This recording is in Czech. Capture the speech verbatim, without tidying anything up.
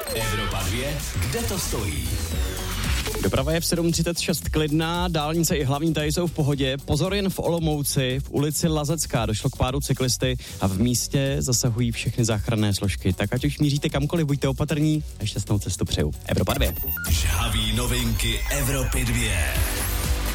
Evropa dvě, kde to stojí? Doprava je v sedm třicet šest klidná, dálnice i hlavní tahy jsou v pohodě. Pozor jen v Olomouci, v ulici Lazecká došlo k pádu cyklisty a v místě zasahují všechny záchranné složky. Tak ať už míříte kamkoliv, buďte opatrní a šťastnou cestu přeju. Evropa dvě. Žhavý novinky Evropy dvě.